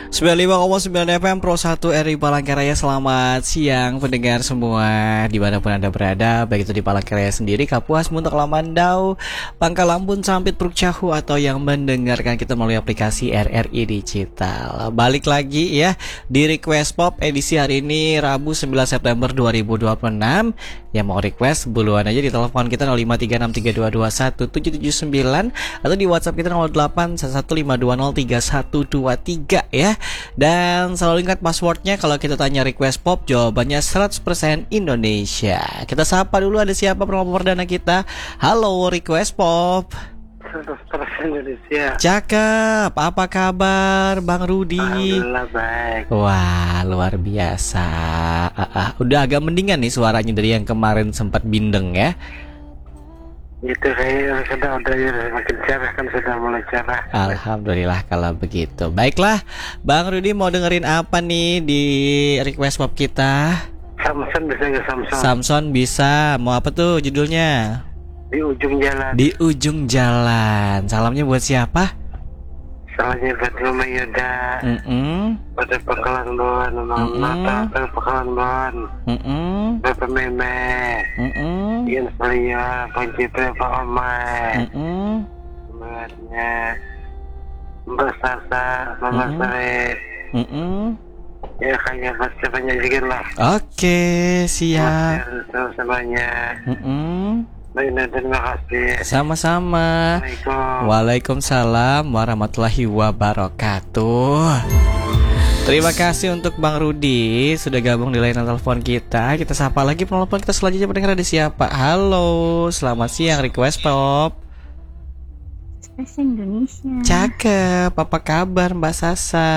95,9 FM Pro 1 RI Palangkaraya. Selamat siang pendengar semua dimanapun Anda berada, baik itu di Palangkaraya sendiri, Kapuas, Muntok, Lamandau, Pangkal Lampun, Sampit, Prukcahu, atau yang mendengarkan kita melalui aplikasi RRI Digital. Balik lagi ya di Request Pop edisi hari ini Rabu 9 September 2026. Yang mau request buruan aja di telepon kita 053632217779 atau di WhatsApp kita 081152032123 ya. Dan selalu ingat passwordnya kalau kita tanya request pop, jawabannya 100% Indonesia. Kita sapa dulu, ada siapa promo perdana kita? Halo request pop. 100% Indonesia. Cakep, apa kabar Bang Rudi? Alhamdulillah baik. Wah, luar biasa. Udah agak mendingan nih suaranya dari yang kemarin sempat bindeng ya. Itu saya sudah semakin cerah, kan sudah mulai cerah. Alhamdulillah kalau begitu. Baiklah, Bang Rudi mau dengerin apa nih di request pop kita? Samson bisa nggak Samson? Samson bisa. Mau apa tuh judulnya? Di ujung jalan. Di ujung jalan. Salamnya buat siapa? Salahnya buat Rumah Yuda. Pada Pekalan Bon, Mata Pekalan Bon. Bapak Meme. Ian Selia, Pancitra, Pak Omai. Sebenarnya Mbak Sasa, Mama Sare. Ya kayaknya pasti banyak lah. Oke, siap. Semuanya. Baik, terima kasih. Sama-sama. Waalaikumsalam warahmatullahi wabarakatuh. Terima kasih untuk Bang Rudi sudah gabung di layanan telepon kita. Kita sapa lagi penelpon kita selanjutnya, pendengar ada siapa? Halo, selamat siang request pop. Bahasa Indonesia. Cakep, apa kabar Mbak Sasa?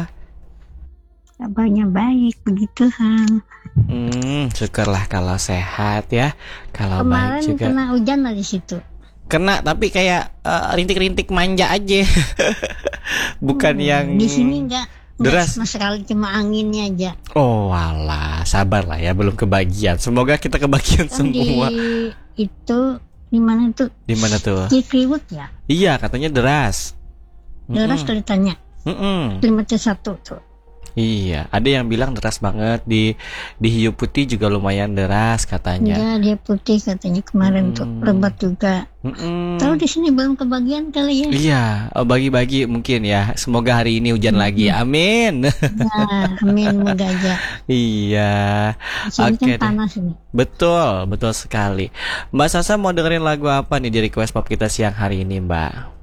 Kabarnya baik, begitu Han. Syukurlah kalau sehat ya. Kalau kemarin baik juga. Kena hujan lah di situ. Kena tapi kayak rintik-rintik manja aja. Bukan yang di sini enggak deras sama sekali, cuma anginnya aja. Oh alah, sabar lah ya, belum kebagian. Semoga kita kebagian kan semua. Itu di mana tuh? Di mana tuh? Cikriwut ya? Iya, katanya deras. Deras kalau ditanya. Kilometer 1 tuh. Iya, ada yang bilang deras banget di Hiu Putih juga lumayan deras katanya. Iya, dia putih katanya kemarin tuh, lebat juga. Tahu di sini belum kebagian kali ya? Iya, bagi-bagi mungkin ya. Semoga hari ini hujan lagi. Amin. Ya, amin, moga aja. Iya. Oke, kan panas ini. Betul sekali. Mbak Sasa mau dengerin lagu apa nih di request pop kita siang hari ini, Mbak?